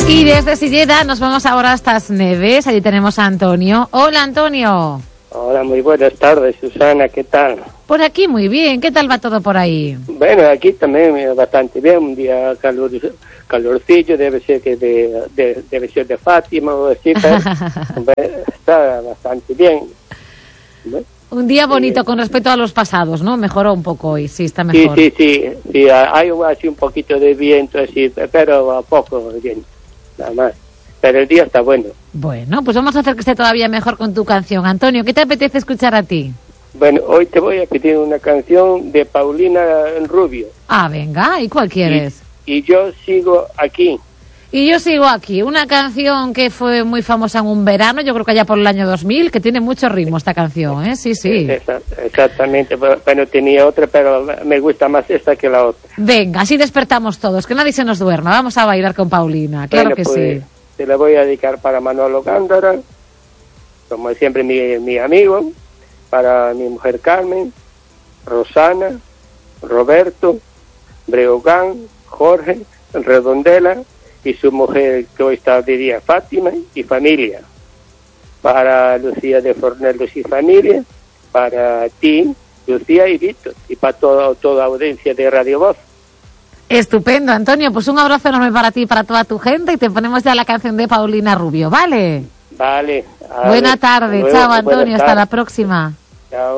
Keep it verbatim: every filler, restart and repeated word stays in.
Y desde Silleda nos vamos ahora hasta As Neves. Allí tenemos a Antonio. Hola, Antonio. Hola, muy buenas tardes, Susana, ¿qué tal? Por aquí muy bien. ¿Qué tal va todo por ahí? Bueno, aquí también bastante bien. Un día calor, calorcillo, debe ser que de, de, debe ser de Fátima o así, pero está bastante bien. ¿Ves? Un día bonito eh, con respecto a los pasados, ¿no? Mejoró un poco hoy, sí, está mejor. Sí, sí, sí, sí, hay así un poquito de viento, así, pero a poco viento, nada más. Pero el día está bueno. Bueno, pues vamos a hacer que esté todavía mejor con tu canción. Antonio, ¿qué te apetece escuchar a ti? Bueno, hoy te voy a pedir una canción de Paulina Rubio. Ah, venga, ¿y cuál quieres? Y, y yo sigo aquí. Y yo sigo aquí, una canción que fue muy famosa en un verano, yo creo que allá por el año dos mil, que tiene mucho ritmo esta canción, ¿eh? Sí, sí. Exactamente, bueno, tenía otra, pero me gusta más esta que la otra. Venga, así despertamos todos, que nadie se nos duerma, vamos a bailar con Paulina, claro bueno, que pues, sí. Te la voy a dedicar para Manolo Gándara, como siempre mi, mi amigo, para mi mujer Carmen, Rosana, Roberto, Breogán, Jorge, Redondela, y su mujer que hoy está de día, Fátima, y familia. Para Lucía de Fornelos y familia, para ti, Lucía y Víctor, y para toda, toda audiencia de Radio Voz. Estupendo, Antonio, pues un abrazo enorme para ti y para toda tu gente, y te ponemos ya la canción de Paulina Rubio, ¿vale? Vale. Buena tarde, chao Antonio, hasta la próxima. Chao.